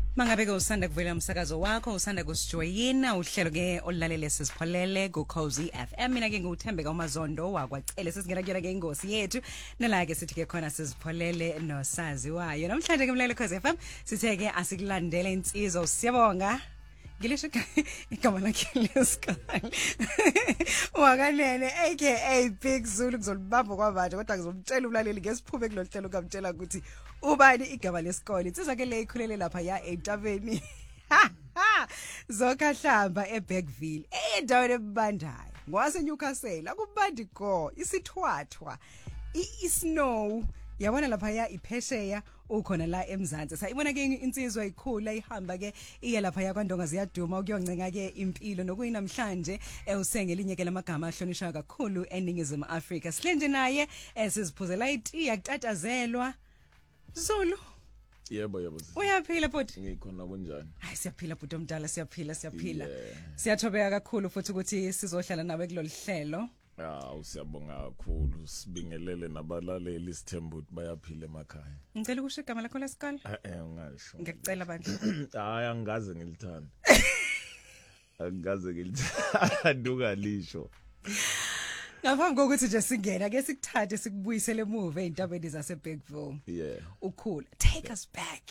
Mangabe usanda kuvela umsakazo wakho usanda kusijoyina uhlelo ke olulalele sisipholele ku Cozy FM mina ke nguthembeka uMazondo wakwacele sesingena kuyona ke ingosi yethu nala ke sithi ke khona sisipholele nosazi wayo namhlanje ke mlalele Cozy FM sithe ke asikulandele insizwa siyabonga Gilisho igama lakhe lesikali wakanene aka Big Zulu kuzolibamba kwabantu kodwa ngizomtshela umlaleli ngesiphume kulohlelo kamtshela ukuthi ubani igama lesikole insizwa ke le ikhulele lapha ya eNtabeni Zokahlamba eBergville endaweni ebandayo ngwase Newcastle akubandi go isithwathwa isnow yabona lapha ya iphesheya ukhona la eMzansi sayibona ke insizwa ikhula ihamba ke iye lapha ya kwaNdonga ziyaduma ukuyoncenga ke impilo nokuyinamhlanje usengelinye ke lamagama ahlonishwa kakhulu eningizimu Afrika silenje naye siziphuzela itiya kutatazelwa Zulu Yebo. Uyaphila bhuti? Ngikhona kunjani? Hayi siyaphila bhuti omdala siyaphila. Siyathobeka kakhulu futhi ukuthi sizohlala nawe kulolu hlelo. Usiyabonga kakhulu sibingelele nabalaleli sithemba ukuthi bayaphila emakhaya. Ngicela ukusho igama lakho lesikole? Ungasho. Ngikucela bandla. Hayi angaze ngilithanda. Angaze ngilithanda ukalisho. Ngaphambi kokuthi nje singena ke sikuthathe sikubuyisele emuva ezintabeni zaseBergville. Yeah. Ukhula. Take us back.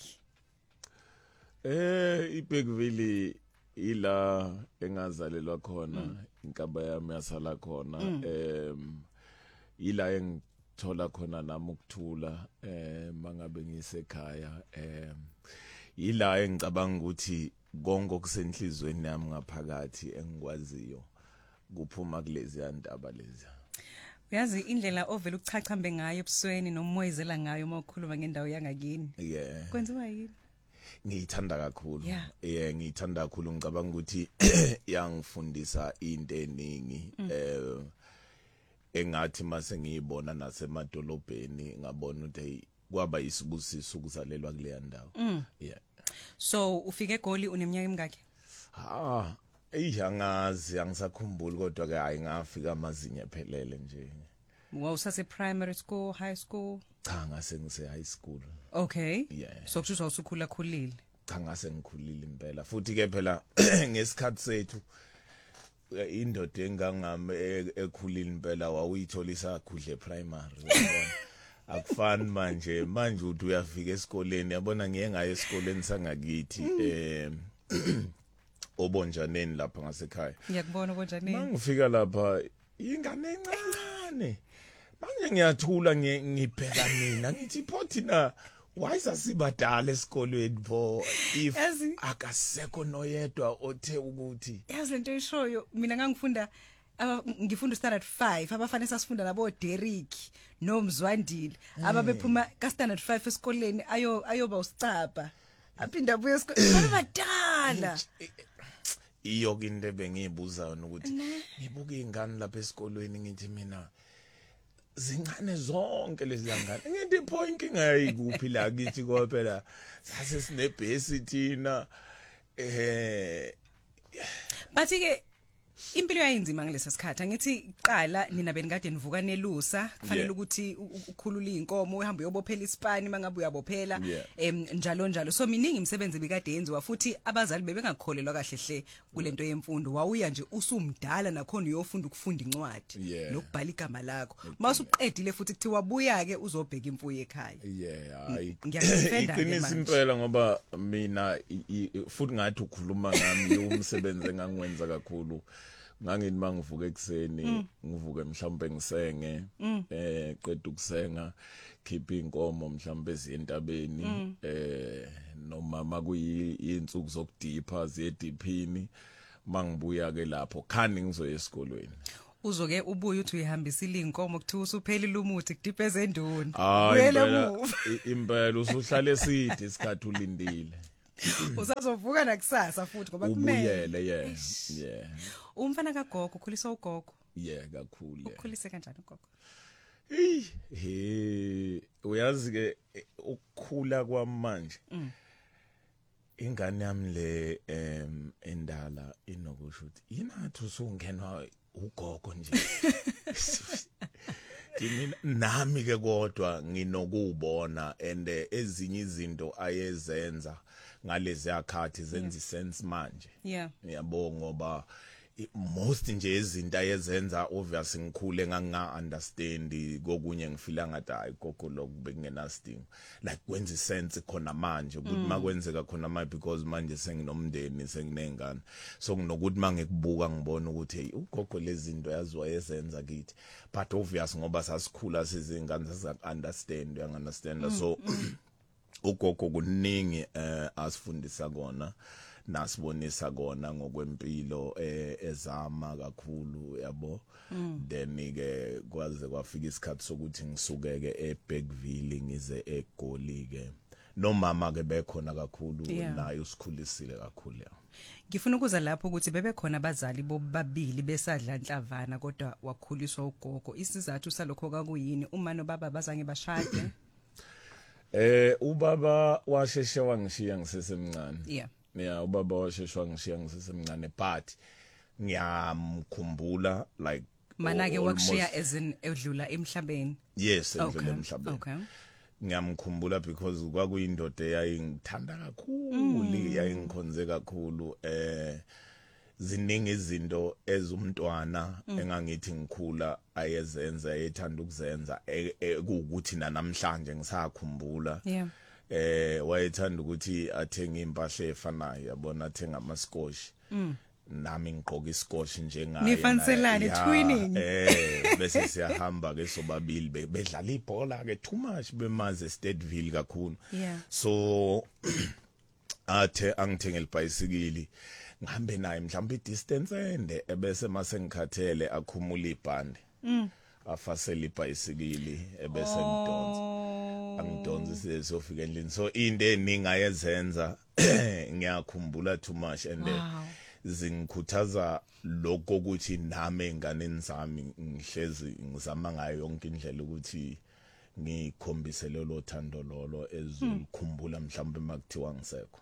iBergville ila engazalelwa khona inkaba yami yasala khona ila engithola khona nami ukuthula mangabe ngisekhaya ila engicabanga ukuthi konke okusenhlizweni yami ngaphakathi engikwaziyo kuphuma kulezi yandaba lezi. Uyazi indlela ovela ukuchachambe ngayo ebusweni nomoyizela ngayo uma ukhuluma ngendawo yangakini. Yeah. Kwenziwa yini? Ngiyithanda kakhulu. Ngiyithanda kakhulu ngicabanga ukuthi yangifundisa into eningi engathi mase ngiyibona nasemadolobheni ngabona ukuthi kwaba isibusiso ukuzalelwa kule ndawo. Yeah. So ufike eGoli uneminyaka emingaki? Angazi angisakhumbuli kodwa ke hayi ngafika amazinyo ephelele nje. Wawusase primary school, high school? Cha ngase ngise high school. Okay. Yeah. So kusho usukhula khulile. Cha ngase ngikhulile impela. Futhi ke phela ngesikhathi sethu indoda engangami ekhulile impela wawuyitholisa khudle primary. Akufani manje uthi uyafika esikoleni yabona ngeke ngaye esikoleni sangakithi obonjaneni lapha ngasekhaya. Ngiyakubona obonjaneni. Mangifika lapha ingane encane. Manje ngiyathula ngibheka mina ngithi phothina wayisa sibadala esikolweni pho if akasekho noyedwa othe ukuthi yazi lento ishoyo mina ngangifunda ngifunda standard 5 abafana sasifunda nabo Derrick noMzwandile ababephuma ka standard 5 esikoleni ayoba usicapha aphinda abuye esikoleni badala iyo into bengiyibuza ukuthi ngibuka izingane lapha esikolweni ngithi mina zincane zonke lezi ngane ngithi ipho inkinga yayikuphi la kithi kophela sase sinebhesi thina bathi ke impilo yayinzima ngalesa sikhathi ngithi qala nina benikade nivuka nelusa kufanele ukuthi ukhulula inkomo uhambe uyobophela isipani mangabe uyabophela njalo so miningi imisebenzi bekade yenziwa futhi abazali bebengakholelwa kahle hle kulento yemfundo wawuya nje usumdala nakhona uyofunda ukufunda incwadi nokubhala igama lakho masuqedile futhi kuthi wabuya ke uzobheka imfuyo ekhaya ngiyakufenda iqinisa impela ngoba mina futhi ngathi ukhuluma ngami umsebenzi engangwenza kakhulu ngangithi mangivuka ekseni ngivuke mhlawumbe ngisenge qeda ukusenga khipha inkomo mhlawumbe ezintabeni noma makuyinsuku zokudipha ziyediphini mangibuya ke lapho khani ngizoya esikolweni uzoke ubuye uthi uyihambisile inkomo kuthiwa usuphelile umuthi kudiphe enduni impela usuhlala eside isikhathi ulindile usazovuka nakusasa futhi ngoba kumele ubuyele yeah umfana kagogo ukhulisa ugogo kakhulu ukhulise kanjani ugogo uyazi ke ukukhula kwamanje ingane yami le endala inokusho ukuthi yinathi usungenwa ugogo nje mina nami ke kodwa nginokubona and ezinye izinto ayezenza ngalezi akhathi zenza sense manje Yeah. ngiyabonga ngoba most nje izinto ayezenza obvious ngikhule nginga understand kokunye ngifila ngathi hayi gogo lokube kungenasidingo like kwenza sense khona manje ukuthi makwenzeka khona manje because manje senginomndeni senginengane so nginokuthi mangikubuka ngibona ukuthi hey ugogo lezi zinto yazwa yezenza kithi but obvious ngoba sasikhula sizingane sasa-understand uyangi-understand so ugogo kuningi asifundisa kona nasibonisa kona ngokwempilo ezama kakhulu yabo then ke kwaze kwafika isikhathi sokuthi ngisukeke eBergville ngize eGoli ke nomama ke bekhona kakhulu naye usikhulisile kakhulu ya ngifuna ukuza lapho ukuthi bebe khona abazali bobabili besadla nhlavana kodwa wakhuliswa ugogo isizathu salokho kakuyini uma nobaba bazange bashade ubaba washeshe wangishiya ngisesemncane yeah ubaba washeshe wangishiya ngisesemncane but ngiyamkhumbula like mana ke wakushiya as in edlula emhlabeni yes edlula emhlabeni okay ngiyamkhumbula because kwakuyindoda eyayingithanda kakhulu yayingikhonze kakhulu ziningi izinto ezumntwana engangithi ngikhula ayezenza ethanda ukuzenza ukuthi namhlanje ngisakhumbula wayethanda ukuthi athenga impahla efanayo yabona athenga amaskoshi nami ngigqoka iskoshi njengaye nifanselane twinning bese siyahamba ke sobabili bedlala ibhola ke too much bemaze Stadeville kakhulu so athe angithengele ibhayisikili ngihambe naye mhlawumbe idistance ende ebese mase ngikhathele akhumula ibhande afasela ibhayisikili ebese angidonsa siyofika endlini so into eningayenza ngiyakhumbula too much and zingikhuthaza lokho ukuthi nami enganeni zami ngihlezi ngizama ngayo yonke indlela ukuthi ngikhombise lo thando lolo ezikhumbula mhlawumbe makuthiwa ngisekho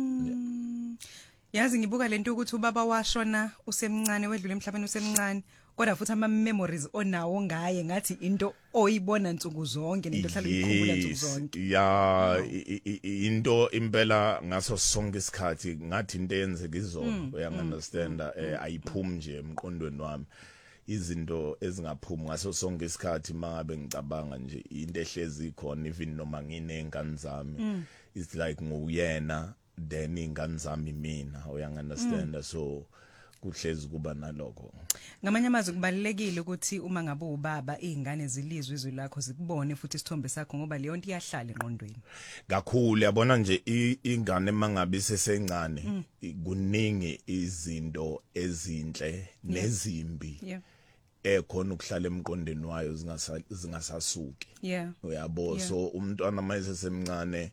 yazi ngibuka lento ukuthi ubaba washona usemncane wedlula emhlabeni usemncane kodwa futhi ama memories onawo ngaye ngathi into oyibona nsuku zonke nento hlala ikhumbula nsuku zonke ya into impela ngaso sonke isikhathi ngathi into eyenzeka izolo uyangi-understand ayiphumi nje emqondweni wami izinto ezingaphumi ngaso sonke isikhathi mangabe ngicabanga nje into ehlezi ikhona even noma nginengane zami it's like nguyena then ingane zami mina uyangi-understand so kuhlezi kuba naloko ngamanye amazwi kubalekile ukuthi uma ngabe ubaba izingane zilizwe izwi lakho zikubone futhi isithombe sakho ngoba leyo nto iyahlala enqondweni kakhulu yabona nje ingane mangabe sesencane kuningi izinto ezinhle nezimbi ekhona ukuhlala emqondweni wayo zingasasuki uyabo so umntwana mayese semncane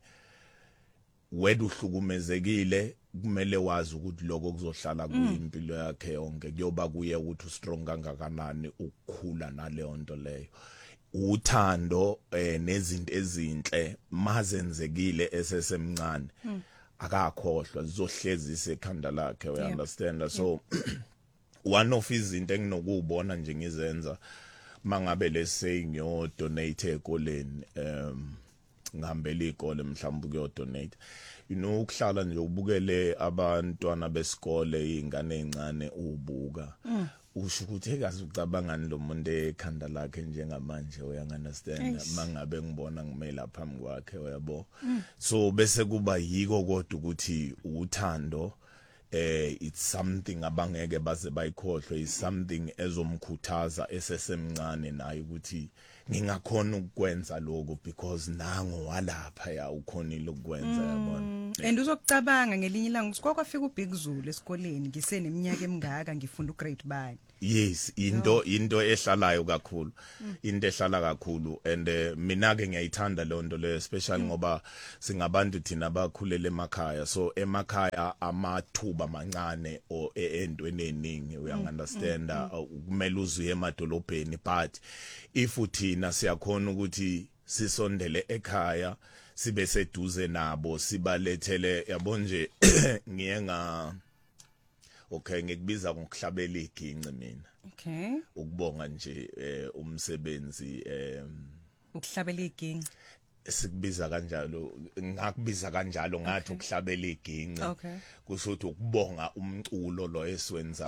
weduhlukumezekile kumele wazi ukuthi lokho kuzohlala kuyimpilo yakhe yonke kuyoba kuye ukuthi ustrong kangakanani ukukhula naleyo nto leyo uthando nezinto ezinhle mazenzekile esesemncane akakhohlwa zizohlezi isekhanda lakhe we understand so one of izinto enginokubona nje ngizenza mangabe lese ngiyo donate ekoleni ngihambele ikole mhlawumbe kuyodonate ukuhlala nje ubukele abantwana besikole izingane ezincane ubuka usho ukuthi ekazi ucabangani lo muntu ekhanda lakhe njengamanje uyangi-understand mangabe ngibona ngimela phambi kwakhe uyabo so bese kuba yiko kodwa ukuthi uthando it's something abangeke baze bayikhohlwe is something ezomkhuthaza esesemncane naye ukuthi ngingakhona ukwenza lokho because nango walapha ya ukhonile ukwenza yabona and uzokucabanga ngelinye ilanga ukuthi kwakwafika uBig Zulu esikoleni ngiseneminyaka emingaka ngifunda ugrade bani yes into ehlalayo kakhulu into ehlala kakhulu and mina ke ngiyayithanda le nto le especially ngoba singabantu thina abakhulele emakhaya so emakhaya amathuba mancane entweni eningi uyangi-understand kumele uzuye emadolobheni but if uthina siyakhona ukuthi sisondele ekhaya sibe seduze nabo sibalethele yabo nje okay ngikubiza ngokuhlabela iginci mina Okay. ukubonga nje umsebenzi Ukuhlabela iginci. sikubiza kanjalo ngakubiza kanjalo ngathi ukuhlabela iginci Okay. kusuthi ukubonga umculo lo esiwenzayo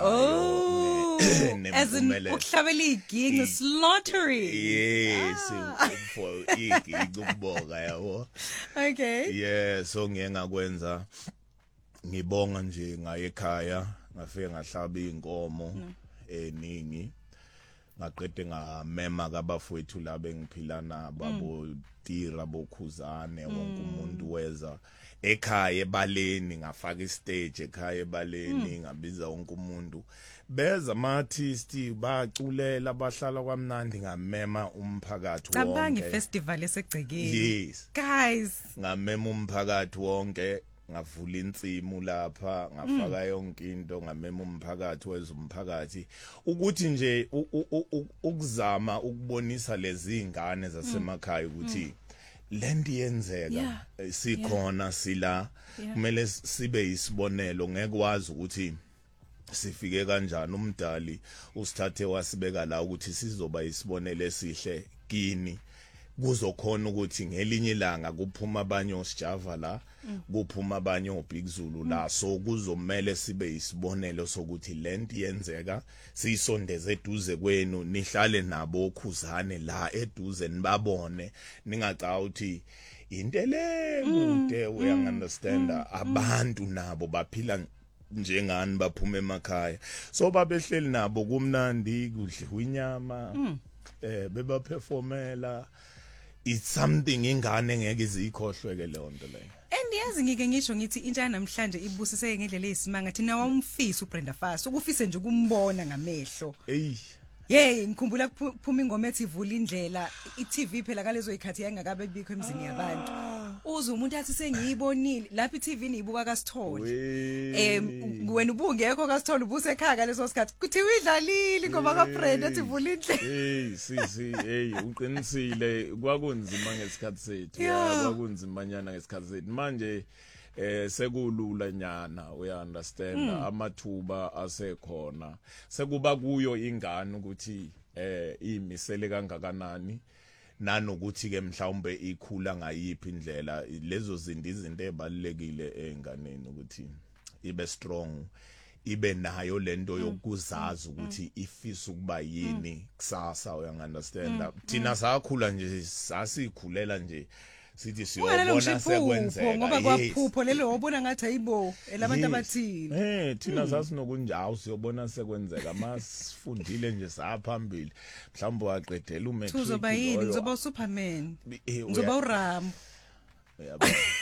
As in ukuhlabela iginci slaughtering. yes for iginci ukubonga yabo. Okay. Yeah, so ngeke ngakwenza ngibonga nje ngaye ekhaya ngafike ngahlaba inkomo eningi ngaqede ngamema kabafowethu laba engiphila nabo abo Tira bokhuzane wonke umuntu weza ekhaya ebaleni ngafaka istage ekhaya ebaleni ngabiza wonke umuntu beza ama artists baculela bahlala kwamnandi ngamema umphakathi wonke. Cabangi festival esegcekeni. Yes. Guys, Ngamema umphakathi wonke ngavula insimu lapha ngafaka yonke into ngamema umphakathi wezumphakathi ukuthi nje ukuzama ukubonisa lezi ingane zasemakhaya ukuthi lendi yenzeka sikhona sila kumele sibe isibonelo ngeke wazi ukuthi sifike kanjani umdali usithathe wasibeka la ukuthi sizoba isibonelo esihle kini kuzokhona ukuthi ngelinye ilanga kuphuma abanye osijava la kuphuma abanye oBig Zulu la so kuzomela sibe isibonelo sokuthi lento yenzeka siyisondeze eduze kwenu nihlale nabo okhuzane la eduze nibabone ningacawa ukuthi into le kude uyangunderstand abantu nabo baphila njengani baphuma emakhaya so babehleli nabo kumnandi kudliwa inyama beba performela. It's something ingane ngeke izikhohlweke leyo nto leyo. Andiyazi ngike ngisho ngithi intsha namhlanje ibusise ngendlela eyisimanga thina wawumfisa uBrenda Fassie ukufise nje ukumbona ngamehlo. Hey ngikhumbula kuphuma ingoma ethi ivula indlela iTV phela kalezo ikhathi yangakabe bikho emzini yabantu. Uze umuntu athi sengiyibonile lapha iTV niyibuka kaSithole. Wena ubungekho kaSithole ubuse ekhaya ngaleso sikhathi kuthi uyidlalile ngoba kaBrenda ethi ivula indlela. Sisi uqinisile kwakunzima ngesikhathi sethu kwakunzimanyana ngesikhathi sethu manje sekulula nyana uya understand amathuba asekhona sekuba kuyo ingane ukuthi imisele kangakanani nanokuthi ke mhlawumbe ikhula ngayiphi indlela lezo izinto ezibalekile enganeni ukuthi ibe strong ibe nayo lento yokuzazi ukuthi ifisa ukuba yini kusasa uya understand thina sakhula nje sasikhulela nje sithi siyobona sekwenzeka ngoba kwaphupho lelo wabona ngathi ayibo elabantu abathini thina sasinokunjawo siyobona sekwenzeka masifundile nje saphambili mhlawumbe waqedela umatric uzoba yini uzoba uSuperman uzoba uRambo yabo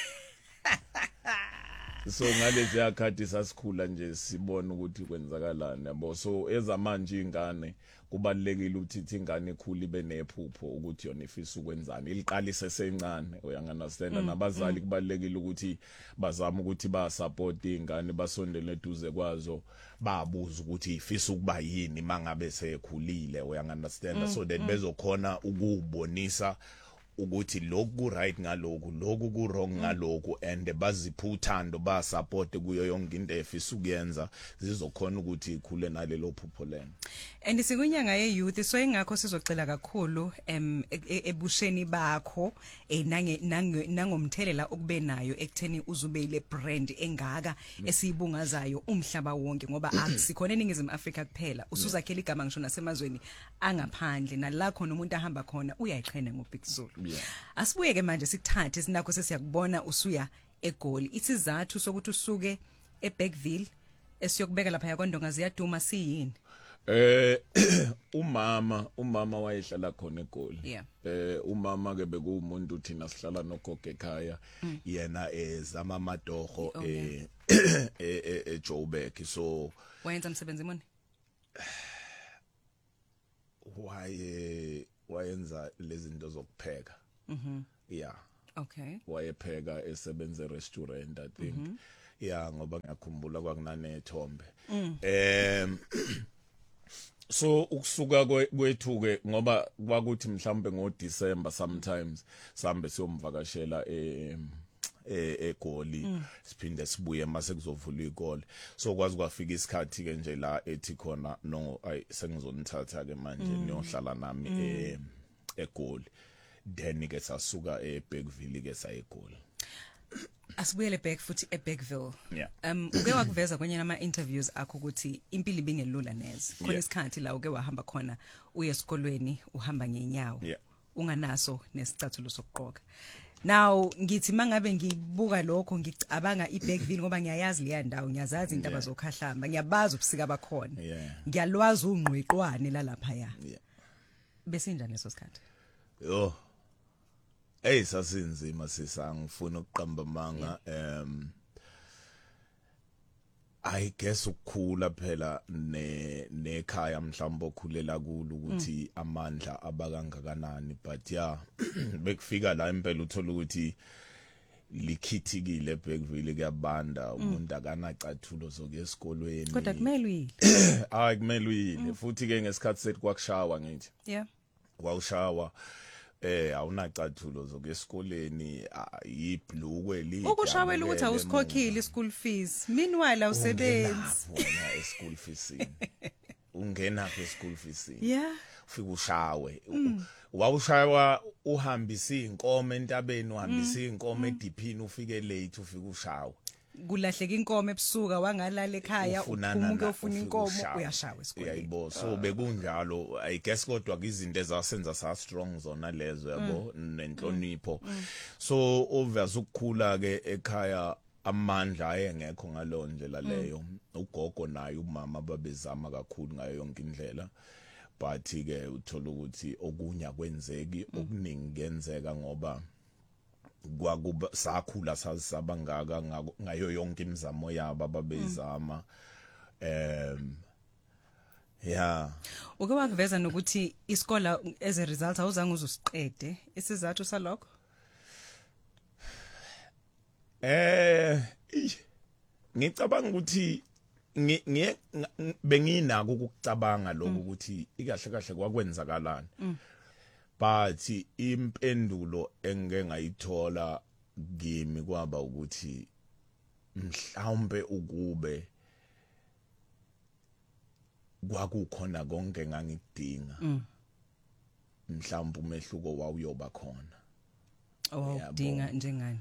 so ngalezi yakhathi sasikhula nje sibona ukuthi kwenzakalani yabo so ezamanje ingane kubalekile ukuthi ingane ekhula ibe nephupho ukuthi yona ifisa ukwenzani iliqalise sencane uyangunderstand nabazali kubalekile ukuthi bazama ukuthi ba support ingane basondele eduze kwazo babuza ukuthi ifisa ukuba yini mangabe sekhulile uyangunderstand so that bezokhona ukubonisa ukuthi lokhu right ngalokhu lokhu ku wrong ngalokhu and bazipha uthando ba support kuyo yonke into efisa ukuyenza zizokhona ukuthi ikhule nalelo phupho lena. And sikunyanga ye-youth so ingakho sizocela kakhulu ebusheni bakho nangomthelela okube nayo ekutheni uzube ile brand engaka esiyibungazayo umhlaba wonke ngoba akusikhona eningizimu Afrika kuphela usuzakhela igama ngisho nasemazweni angaphandle nala khona umuntu ahamba khona uyayiqhena ngoBig Zulu. Asibuye ke manje sikuthathe sinakho sesiyakubona usuya eGoli isizathu sokuthi usuke eBergville esiyokubeka lapha yakwandonga ziyaduma siyini. Umama wayehlala khona eGoli. Umama ke bekuumuntu thina sihlala nogogo ekhaya yena ezama amadogo eJoburg so wayenza umsebenzi muni wayenza lezi zinto zokupheka. Yeah. Okay. Wayepheka esebenza restaurant I think. Yeah ngoba ngiyakhumbula kwakunane Thombe. So ukusuka kwethu ke ngoba kwakuthi mhlambe ngoDecember sometimes sambe siyomvakashela eGoli siphinde sibuye mase kuzovula ikole so kwazi kwafika isikhathi ke nje la ethi khona no sengizonithatha ke manje niyohlala nami eGoli then ke sasuka eBergville ke sayeGoli. Asibuyele back futhi eBergville. Yeah. Uke wakuveza kwenye nama interviews akho ukuthi impilo ibingelula neze. Khona Yeah. isikhathi la uke wahamba khona uye esikolweni uhamba ngenyawo. Yeah. Unganaso nesicathulo sokuqoka. Now ngithi mangabe ngibuka lokho ngicabanga iBergville ngoba ngiyayazi leya ndawo ngiyazazi indaba zokhahlamba ngiyabaza ubusika bakhona. Yeah. Ngiyalwazi ungqwiqwane la lapha ya. Yeah. Bese injani leso sikhathi? Yo. Sasinzima sisangifuna ukuqamba manga I guess ukukhula phela nekhaya mhlawumbe okhulela kulo ukuthi amandla abakangakanani but yeah bekufika la impela uthola ukuthi likhithikile eBergville kuyabanda umuntu akanacathulo zokuya esikolweni Kodwa kumele uyile. Hayi kumele uyile futhi ke ngesikhathi sethi kwakushawa ngithi Yeah. kwawushawa awunacathulo zokuya esikoleni yibhlukwe li Ukushawela ukuthi awusikhokhile school fees. Meanwhile awusebenzi. Wena e-school fees. Ungena e-school fees. Yeah. Ufika ushawe. Wawushawa uhambisa inkomo entabeni uhambisa inkomo ediphini ufike late ufika ushawe. Kulahleka inkomo ebusuka wangalala ekhaya uphumuke ufuna inkomo uyashawa esikoleni. Yayibo so bekunjalo I guess kodwa izinto ezasenza sa strong zona lezo yabo nenhlonipho so obvious ukukhula ke ekhaya amandla ayengekho ngalo ndlela leyo ugogo naye umama babezama kakhulu ngayo yonke indlela but ke uthola ukuthi okunya kwenzeki okuningi kuyenzeka ngoba kwakuba sakhula sasabangaka ngayo yonke imizamo yabo ababezama yeah Uke wakuveza nokuthi iskola as a result awuzange uzusiqede isizathu salokho ngicabanga ukuthi benginako ukucabanga lokho ukuthi ikahle kahle kwakwenzakalani but impendulo engeke ngayithola kimi kwaba ukuthi mhlawumbe ukube kwakukhona konke ngangikudinga mhlawumbe umehluko wawuyoba khona awudinga njengani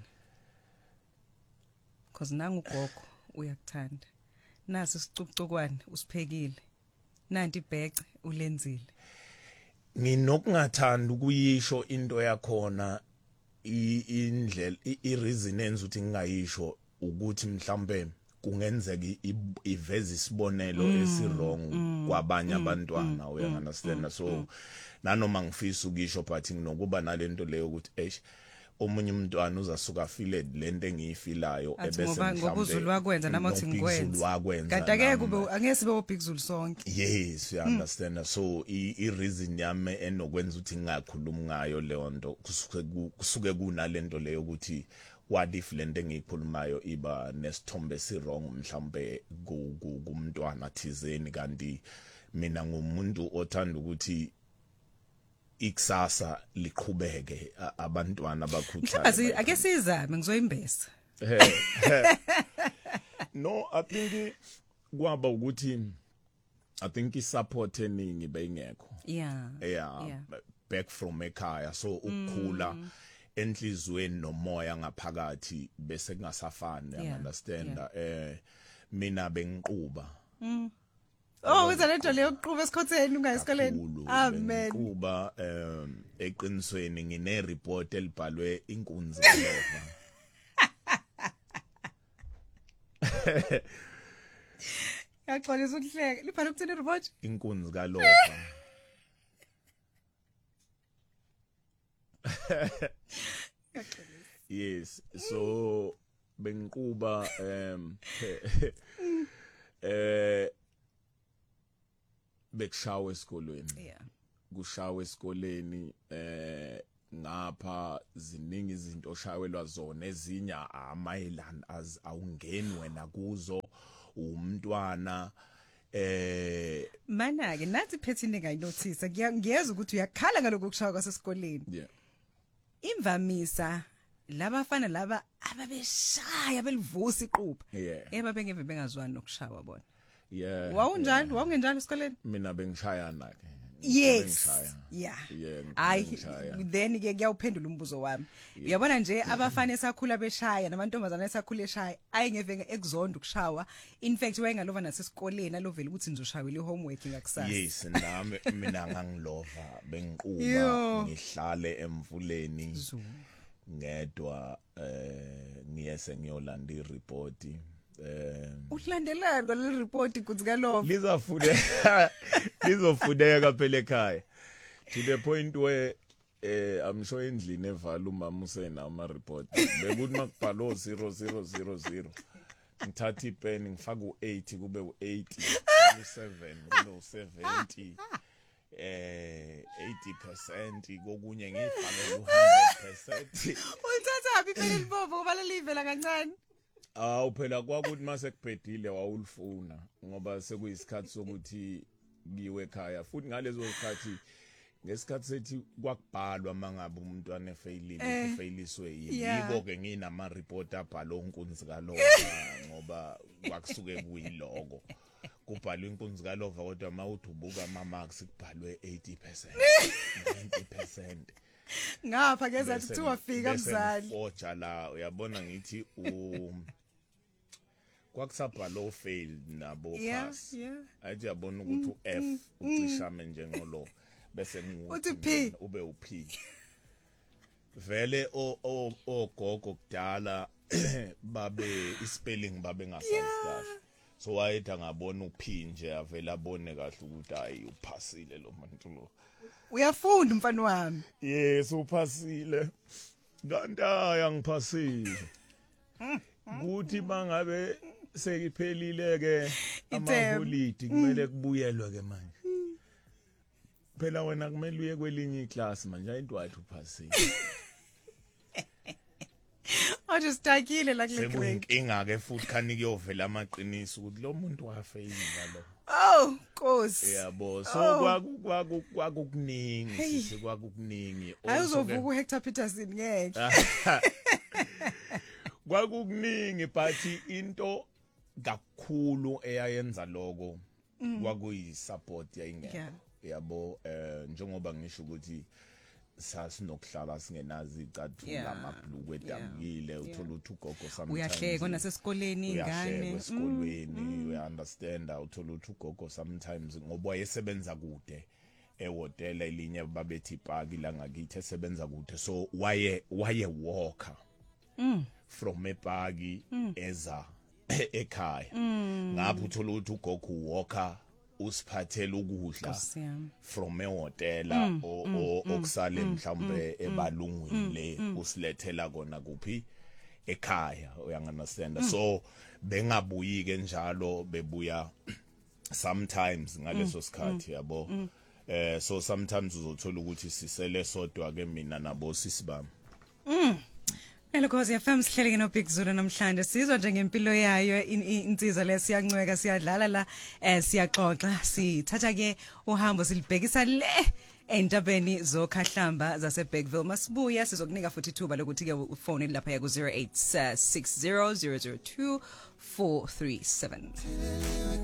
because nangu ugogo uyakuthanda nasi isicucukwane usiphekile nanti ibhece ulenzile nginokungathanda ukuyisho into yakhona indlela ireason enza ukuthi ngingayisho ukuthi mhlambe kungenzeka iveza isibonelo esirong kwabanye abantwana uya understand so nanoma ngifisa ukisho but nginokuba nalento leyo ukuthi omunye umntwana uzasuka feel lento engiyifilayo ebese mhlambe ngokuzulu wakwenza namathi ngikwenza kanti ake kube angeke sibe obhikuzulu sonke yes you understand so i-reason yami enokwenza ukuthi ngingakhulumi ngayo leyo nto kusuke kunalento leyo ukuthi what if lento engiyikhulumayo iba nesithombe sirong mhlambe kumntwana thizeni kanti mina ngumuntu othanda ukuthi ikusasa liqhubeke abantwana abakhuthaza mhlawumbe ake sizame ngizoyimbesa no I think kwaba ukuthi I think isupport eningi beyingekho yeah back from ekhaya so ukukhula enhlizweni nomoya ngaphakathi bese kungasafani you understand mina bengiquba wenza lento leyo yokuquba esikhotheni ungayesikoleni amen kuba eqinisweni ngine report elibhalwe inkunzi kalova yaxolisa ukuhleka libhalwe ukuthini report inkunzi kalova yes so bengiquba bekushawa esikolweni kushawa esikoleni ngapha ziningi izinto oshawelwa zona ezinye amayelana awungeni wena kuzo umntwana mana ke nathi phethini ngayinothisa ngiyeza ukuthi uyakhala ngaloko kushawa kwasesikoleni imvamisa labafana laba ababeshaya belivusa iqhubha Yeah. babengeve bengazwani nokushawa bona Yeah. wawunjani wawungenjalo esikoleni Mina bengishayana ke. yes yeah Ay, then ke kuyawuphendula umbuzo wami uyabona nje abafana esakhula beshaya namantombazana esakhula eshaya ayengeve ekuzonda ukushawa in fact wayengalova nasesikoleni alovela ukuthi nizoshayela ihomework ngakusasa yes, nami mina ngangilova bengiquba ngihlale emvuleni ngedwa ngiyese ngiyolanda ireport ulandelani kwale report kuzikalova lizofudeka phela ekhaya to the point where I'm sure endlini evala umama usena ama report bekuthi makubhalo 0000 ngithatha ipen ngifaka u8 kube u8 u7 kube u70 80% kokunye ngifake u100% uthatha phi phela libovu kuba lelivela kancane phela kwakuthi mase kuphelile wawulifuna ngoba sekuyisikhathi sokuthi ngiwe ekhaya futhi ngalezo sikhathi ngesikhathi sethi kwakubhalwa mangabe umntwana efailile ufailiswe yiko ke nginama report abhalwa onkunzi kalova ngoba kwakusuke kuyiloko kubhalwa inkunzi kalova kodwa mawuthi ubuka ama marks kubhalwe 80% 90% ngapha ke zathi kuthiwa wafika mzali foja la uyabona ngithi kwakusabhalo failed nabo pass athi yabona ukuthi uF ucishame njengolo bese uthi P ube uP vele ogogo kudala babe ispelling babe ngasazi so wayetha ngabona uP nje avela abone kahle ukuthi hayi uphasile lo muntu lo uyafunda mfana wami yes uphasile kanti angiphasile kuthi bangabe sekiphelile ke amaholidi kumele kubuyelwe ke manje phela wena kumele uye kwelinye iclass manje ayinto wathi uphasile ajustakile la kule grade sekuyinkinga ke futhi khani kuyovela amaqiniso ukuthi lo muntu wafeyila lo oh Nkosi yabo so kwakukuningi sekwakukuningi ayozovuka uHector Peterson ngeke kwakukuningi but into kakhulu eyayenza lokho kwakuyi support yayingekho yabo njengoba ngisho ukuthi sasinokuhlala singenazi icathula amabhlukwe edabukile uthola ukuthi ugogo sometimes uyahleka nasesikoleni ingane esikolweni we understand uthola ukuthi ugogo sometimes ngoba wayesebenza kude ehotel elinye babethi iparki la ngakithi esebenza kude so waye walker from eparki eza ekhaya ngapho uthola ukuthi ugogo walker usiphathela ukudla from ehotel okusale mhlambe ebalungwini le usilethela kona kuphi ekhaya uyanganasenda so bengabuyi ke njalo bebuya sometimes ngaleso sikhathi yabo so sometimes uzothola ukuthi sisele sodwa ke mina nabo sisibami Ukhozi FM sihleleke no Big Zulu namhlanje sizwa nje ngempilo yayo insizwa lesiyancweka siyadlala la siyaxoxa sithatha ke uhambo silibhekisa le endabeni zokhahlamba zase Bergville masibuya sizokunika futhi ithuba lokuthi ke ufone lapha ya ku 0860 002 437